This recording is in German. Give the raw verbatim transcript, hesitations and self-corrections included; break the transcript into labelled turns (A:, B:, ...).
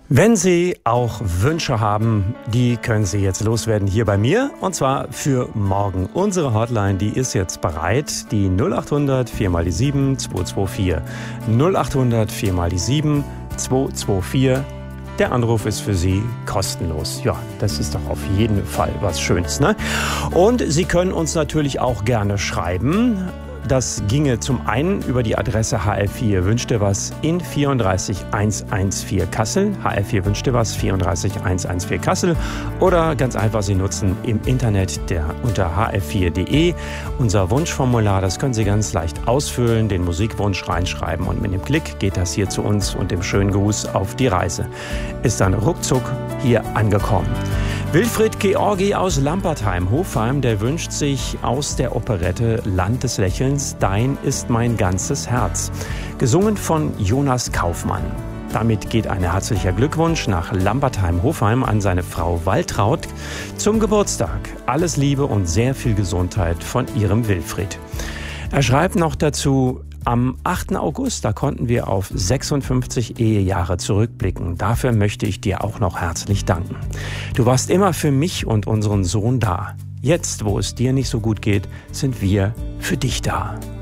A: Wenn Sie auch Wünsche haben, die können Sie jetzt loswerden hier bei mir, und zwar für morgen. Unsere Hotline, die ist jetzt bereit, die null acht hundert vier mal die sieben zwei zwei vier. null acht hundert vier mal die sieben zwei zwei vier. Der Anruf ist für Sie kostenlos. Ja, das ist doch auf jeden Fall was Schönes, ne? Und Sie können uns natürlich auch gerne schreiben. Das ginge zum einen über die Adresse H L vier Wünsch dir was in vierunddreißig hundertvierzehn Kassel. H L vier Wünsch dir was, vierunddreißig hundertvierzehn Kassel. Oder ganz einfach, Sie nutzen im Internet der, unter h l vier punkt de unser Wunschformular. Das können Sie ganz leicht ausfüllen, den Musikwunsch reinschreiben und mit dem Klick geht das hier zu uns und dem schönen Gruß auf die Reise. Ist dann ruckzuck hier angekommen. Wilfried Georgi aus Lampertheim-Hofheim, der wünscht sich aus der Operette Land des Lächelns Dein ist mein ganzes Herz, gesungen von Jonas Kaufmann. Damit geht ein herzlicher Glückwunsch nach Lampertheim-Hofheim an seine Frau Waltraud zum Geburtstag. Alles Liebe und sehr viel Gesundheit von ihrem Wilfried. Er schreibt noch dazu: Am achten August, da konnten wir auf sechsundfünfzig Ehejahre zurückblicken. Dafür möchte ich dir auch noch herzlich danken. Du warst immer für mich und unseren Sohn da. Jetzt, wo es dir nicht so gut geht, sind wir für dich da.